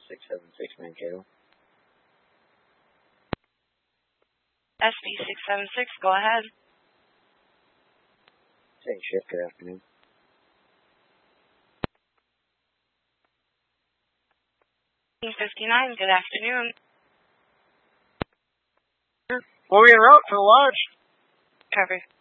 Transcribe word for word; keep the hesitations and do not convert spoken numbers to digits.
six seven six Mankato. S B six seven six, go ahead. Second shift, good afternoon. fifty-nine, good afternoon. We'll be en route for the lodge. Cover.